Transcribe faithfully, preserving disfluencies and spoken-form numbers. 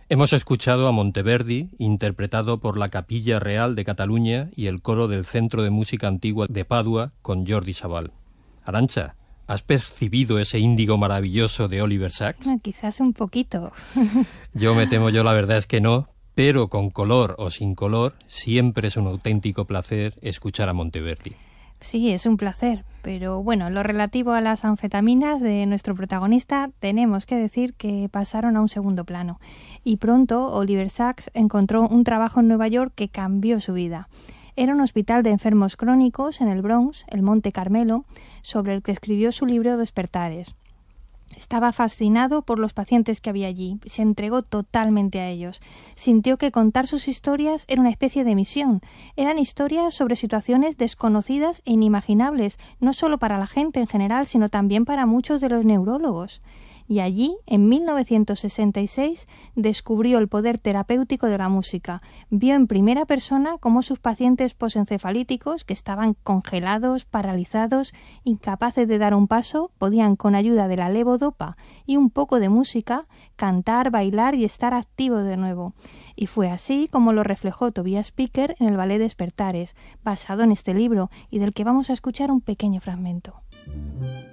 Hemos escuchado a Monteverdi, interpretado por la Capilla Real de Cataluña y el coro del Centro de Música Antigua de Padua con Jordi Sabal. Arantxa, ¿has percibido ese índigo maravilloso de Oliver Sacks? Quizás un poquito. Yo me temo, yo la verdad es que no, pero con color o sin color, siempre es un auténtico placer escuchar a Monteverdi. Sí, es un placer, pero bueno, en lo relativo a las anfetaminas de nuestro protagonista, tenemos que decir que pasaron a un segundo plano. Y pronto Oliver Sacks encontró un trabajo en Nueva York que cambió su vida. Era un hospital de enfermos crónicos en el Bronx, el Monte Carmelo, sobre el que escribió su libro Despertares. Estaba fascinado por los pacientes que había allí, se entregó totalmente a ellos. Sintió que contar sus historias era una especie de misión. Eran historias sobre situaciones desconocidas e inimaginables, no solo para la gente en general, sino también para muchos de los neurólogos. Y allí, en mil novecientos sesenta y seis, descubrió el poder terapéutico de la música. Vio en primera persona cómo sus pacientes posencefalíticos, que estaban congelados, paralizados, incapaces de dar un paso, podían, con ayuda de la levodopa y un poco de música, cantar, bailar y estar activos de nuevo. Y fue así como lo reflejó Tobias Picker en el ballet Despertares, basado en este libro y del que vamos a escuchar un pequeño fragmento.